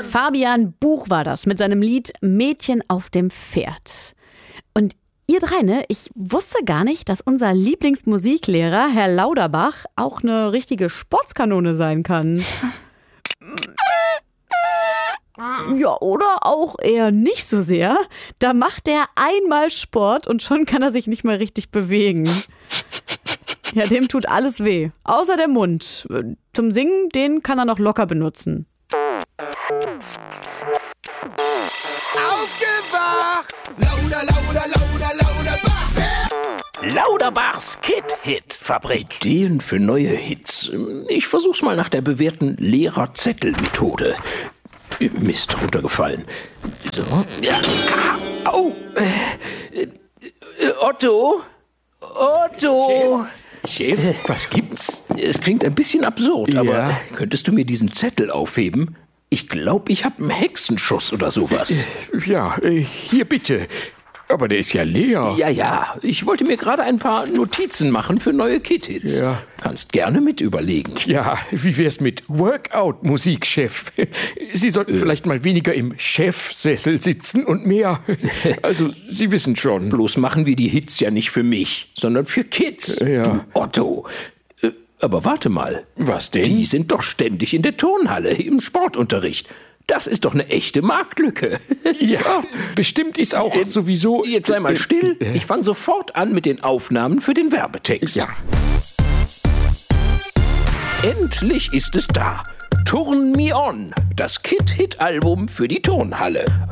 Fabian Buch war das mit seinem Lied Mädchen auf dem Pferd. Und ihr drei, ne? Ich wusste gar nicht, dass unser Lieblingsmusiklehrer, Herr Lauderbach, auch eine richtige Sportskanone sein kann. Ja, oder auch eher nicht so sehr. Da macht er einmal Sport und schon kann er sich nicht mehr richtig bewegen. Ja, dem tut alles weh. Außer der Mund. Zum Singen, den kann er noch locker benutzen. Aufgewacht! Lauder, lauder, lauder, Lauderbach! Lauderbachs Kid-Hit-Fabrik. Ideen für neue Hits. Ich versuch's mal nach der bewährten Lehrerzettel-Methode. Mist, runtergefallen. So. Ja. Au! Otto? Otto! Chef, was gibt's? Es klingt ein bisschen absurd, Ja. aber könntest du mir diesen Zettel aufheben? Ich glaube, ich habe einen Hexenschuss oder sowas. Ja, hier bitte. Aber der ist ja leer. Ja, ich wollte mir gerade ein paar Notizen machen für neue Kid-Hits. Ja. Kannst gerne mit überlegen. Ja, wie wär's mit Workout-Musik, Chef? Sie sollten vielleicht mal weniger im Chefsessel sitzen und mehr. Also, Sie wissen schon. Bloß machen wir die Hits ja nicht für mich, sondern für Kids. Ja. Du Otto. Aber warte mal. Was denn? Die sind doch ständig in der Turnhalle, im Sportunterricht. Das ist doch eine echte Marktlücke. Ja, bestimmt ist auch sowieso... Jetzt sei mal still. Ich fange sofort an mit den Aufnahmen für den Werbetext. Ja. Endlich ist es da. Turn Me On, das Kid-Hit-Album für die Turnhalle.